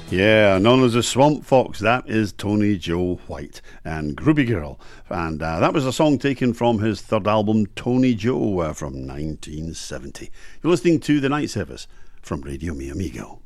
Yeah, known as the Swamp Fox, that is Tony Joe White and Groovy Girl. And that was a song taken from his third album, Tony Joe, from 1970. You're listening to The Night Service from Radio Mi Amigo.